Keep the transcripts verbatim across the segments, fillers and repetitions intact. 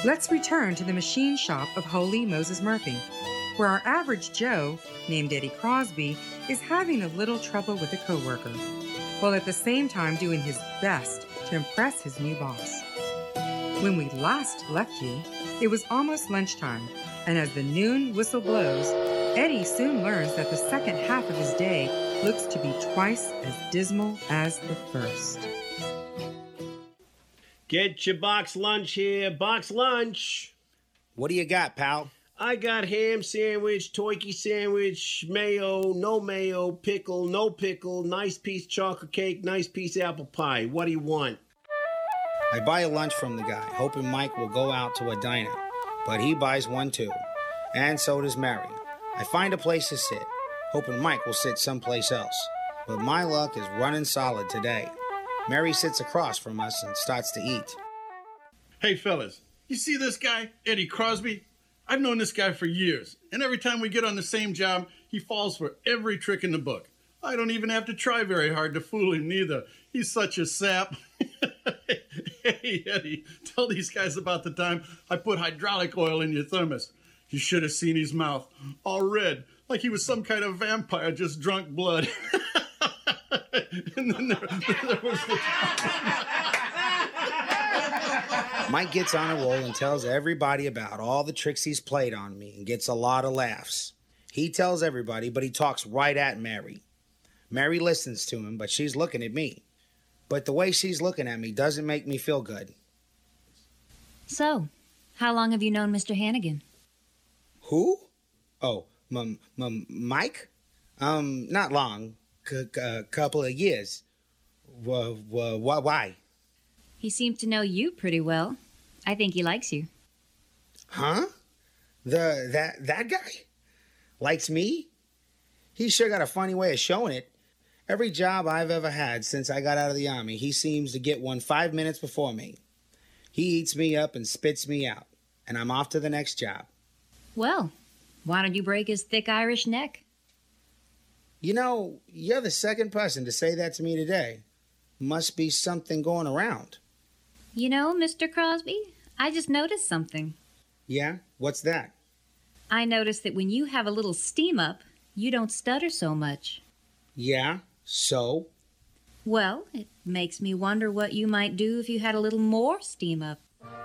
Let's return to the machine shop of Holy Moses Murphy, where our average Joe, named Eddie Crosby, is having a little trouble with a coworker, while at the same time doing his best to impress his new boss. When we last left you, it was almost lunchtime, and as the noon whistle blows, Eddie soon learns that the second half of his day looks to be twice as dismal as the first. Get your box lunch here, box lunch. What do you got, pal? I got ham sandwich, turkey sandwich, mayo, no mayo, pickle, no pickle, nice piece chocolate cake, nice piece apple pie. What do you want? I buy a lunch from the guy, hoping Mike will go out to a diner, but he buys one too, and so does Mary. I find a place to sit, hoping Mike will sit someplace else, but my luck is running solid today. Mary sits across from us and starts to eat. Hey fellas, you see this guy, Eddie Crosby? I've known this guy for years, and every time we get on the same job, he falls for every trick in the book. I don't even have to try very hard to fool him neither. He's such a sap. Hey, Eddie, tell these guys about the time I put hydraulic oil in your thermos. You should have seen his mouth, all red, like he was some kind of vampire just drunk blood. And then there, there was the... Mike gets on a roll and tells everybody about all the tricks he's played on me and gets a lot of laughs. He tells everybody, but he talks right at Mary. Mary listens to him, but she's looking at me. But the way she's looking at me doesn't make me feel good. So, how long have you known Mister Hannigan? Who? Oh, m- m- Mike? Um, not long. C- a couple of years. W- w- why? He seems to know you pretty well. I think he likes you. Huh? The that that guy? Likes me? He sure got a funny way of showing it. Every job I've ever had since I got out of the Army, he seems to get one five minutes before me. He eats me up and spits me out, and I'm off to the next job. Well, why don't you break his thick Irish neck? You know, you're the second person to say that to me today. Must be something going around. You know, Mister Crosby, I just noticed something. Yeah? What's that? I noticed that when you have a little steam up, you don't stutter so much. Yeah? So? Well, it makes me wonder what you might do if you had a little more steam up.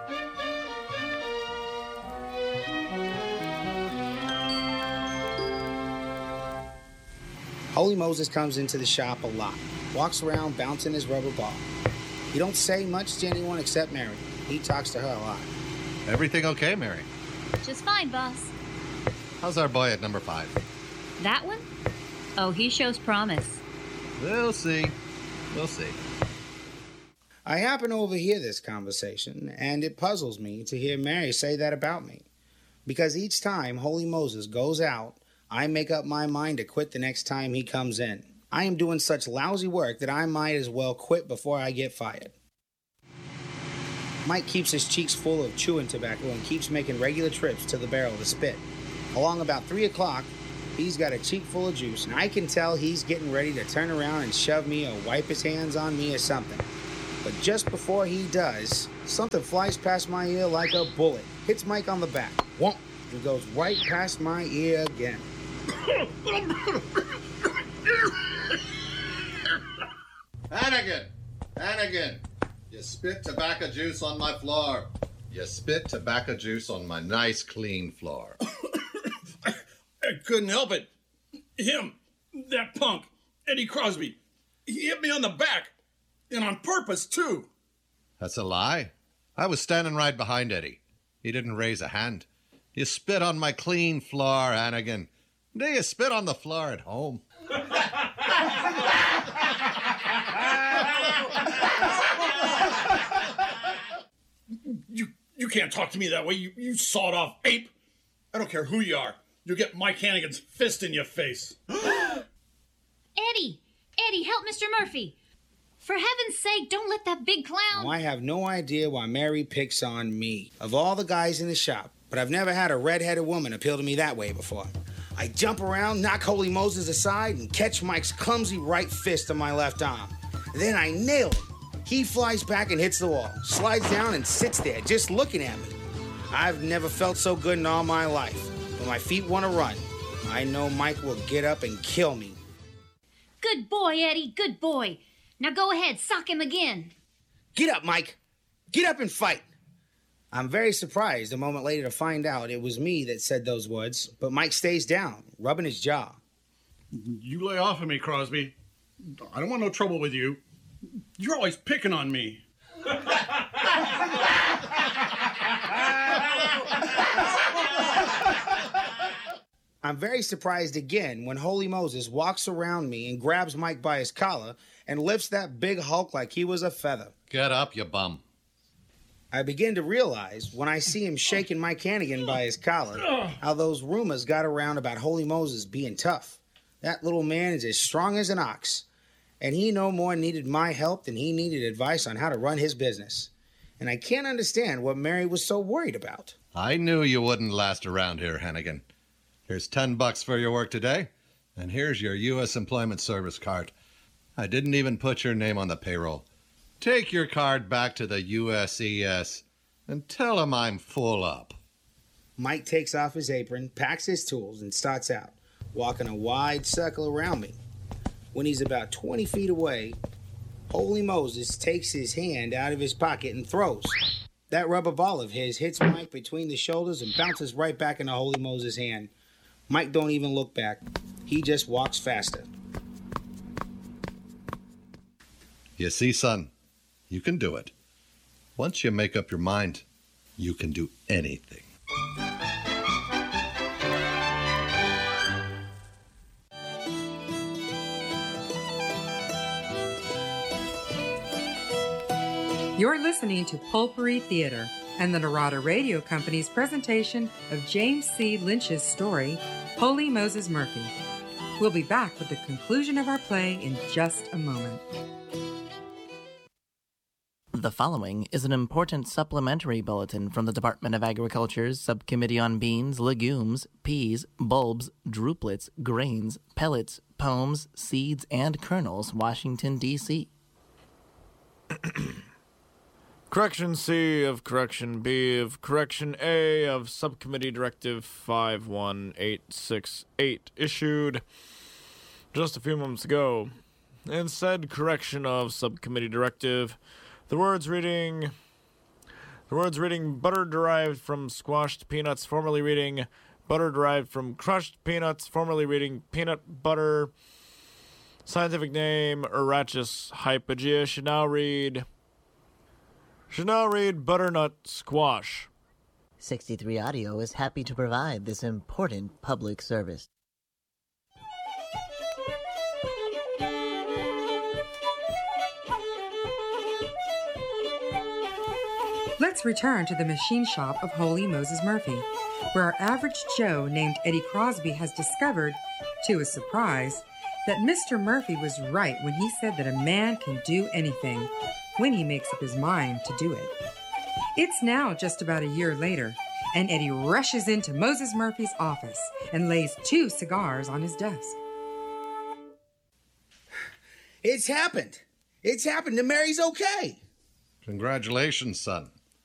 Holy Moses comes into the shop a lot, walks around bouncing his rubber ball. He don't say much to anyone except Mary. He talks to her a lot. Everything okay, Mary? Just fine, boss. How's our boy at number five? That one? Oh, he shows promise. We'll see. We'll see. I happen to overhear this conversation, and it puzzles me to hear Mary say that about me. Because each time Holy Moses goes out, I make up my mind to quit the next time he comes in. I am doing such lousy work that I might as well quit before I get fired. Mike keeps his cheeks full of chewing tobacco and keeps making regular trips to the barrel to spit. Along about three o'clock, he's got a cheek full of juice, and I can tell he's getting ready to turn around and shove me or wipe his hands on me or something. But just before he does, something flies past my ear like a bullet, hits Mike on the back, whomp, and goes right past my ear again. Hannigan! Hannigan! You spit tobacco juice on my floor. You spit tobacco juice on my nice, clean floor. I, I couldn't help it. Him, that punk, Eddie Crosby, he hit me on the back. And on purpose, too. That's a lie. I was standing right behind Eddie. He didn't raise a hand. You spit on my clean floor, Hannigan. Do you spit on the floor at home? You you can't talk to me that way, you, you sawed-off ape. I don't care who you are. You'll get Mike Hannigan's fist in your face. Eddie! Eddie, help Mister Murphy! For heaven's sake, don't let that big clown... Now, I have no idea why Mary picks on me. Of all the guys in the shop, but I've never had a red-headed woman appeal to me that way before. I jump around, knock Holy Moses aside, and catch Mike's clumsy right fist on my left arm. Then I nail him. He flies back and hits the wall, slides down and sits there just looking at me. I've never felt so good in all my life. When my feet want to run, I know Mike will get up and kill me. Good boy, Eddie, good boy. Now go ahead, sock him again. Get up, Mike. Get up and fight. I'm very surprised a moment later to find out it was me that said those words, but Mike stays down, rubbing his jaw. You lay off of me, Crosby. I don't want no trouble with you. You're always picking on me. I'm very surprised again when Holy Moses walks around me and grabs Mike by his collar and lifts that big hulk like he was a feather. Get up, you bum. I begin to realize when I see him shaking Mike Hannigan by his collar how those rumors got around about Holy Moses being tough. That little man is as strong as an ox, and he no more needed my help than he needed advice on how to run his business. And I can't understand what Mary was so worried about. I knew you wouldn't last around here, Hannigan. Here's ten bucks for your work today, and here's your U S Employment Service card. I didn't even put your name on the payroll. Take your card back to the U S E S and tell them I'm full up. Mike takes off his apron, packs his tools, and starts out, walking a wide circle around me. When he's about twenty feet away, Holy Moses takes his hand out of his pocket and throws. That rubber ball of his hits Mike between the shoulders and bounces right back into Holy Moses' hand. Mike don't even look back. He just walks faster. You see, son, you can do it. Once you make up your mind, you can do anything. You're listening to Pulpery Theater and the Narada Radio Company's presentation of James C. Lynch's story, Holy Moses Murphy. We'll be back with the conclusion of our play in just a moment. The following is an important supplementary bulletin from the Department of Agriculture's Subcommittee on Beans, Legumes, Peas, Bulbs, Drupelets, Grains, Pellets, Pomes, Seeds, and Kernels, Washington, D C Correction C of Correction B of Correction A of Subcommittee Directive five one eight six eight issued just a few moments ago. In said correction of Subcommittee Directive, the words reading the words reading butter derived from squashed peanuts, formerly reading butter derived from crushed peanuts, formerly reading peanut butter, scientific name Arachis hypogea, should now read Should now read butternut squash. sixty-three Audio is happy to provide this important public service. Let's return to the machine shop of Holy Moses Murphy, where our average Joe named Eddie Crosby has discovered, to his surprise, that Mister Murphy was right when he said that a man can do anything when he makes up his mind to do it. It's now just about a year later, and Eddie rushes into Moses Murphy's office and lays two cigars on his desk. It's happened. It's happened, and Mary's okay. Congratulations, son.